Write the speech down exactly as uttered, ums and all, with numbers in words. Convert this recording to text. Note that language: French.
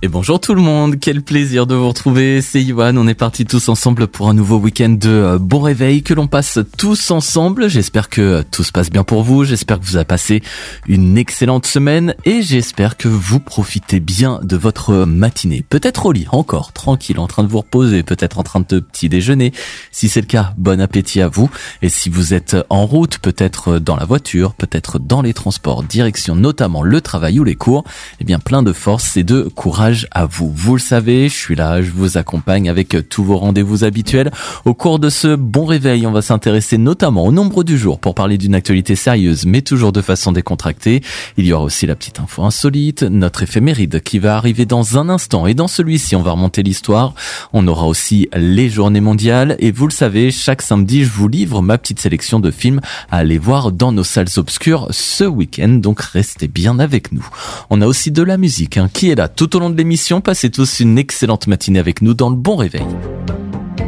Et bonjour tout le monde, quel plaisir de vous retrouver, c'est Yohan, on est partis tous ensemble pour un nouveau week-end de bon réveil que l'on passe tous ensemble. J'espère que tout se passe bien pour vous, j'espère que vous avez passé une excellente semaine et j'espère que vous profitez bien de votre matinée. Peut-être au lit, encore, tranquille, en train de vous reposer, peut-être en train de petit déjeuner. Si c'est le cas, bon appétit à vous. Et si vous êtes en route, peut-être dans la voiture, peut-être dans les transports, direction notamment le travail ou les cours, eh bien plein de force et de courage à vous. Vous le savez, je suis là, je vous accompagne avec tous vos rendez-vous habituels. Au cours de ce bon réveil, on va s'intéresser notamment au nombre du jour pour parler d'une actualité sérieuse, mais toujours de façon décontractée. Il y aura aussi la petite info insolite, notre éphéméride qui va arriver dans un instant. Et dans celui-ci, on va remonter l'histoire. On aura aussi les journées mondiales. Et vous le savez, chaque samedi, je vous livre ma petite sélection de films à aller voir dans nos salles obscures ce week-end. Donc restez bien avec nous. On a aussi de la musique hein, qui est là tout au long de l'émission. Passez tous une excellente matinée avec nous dans le bon réveil.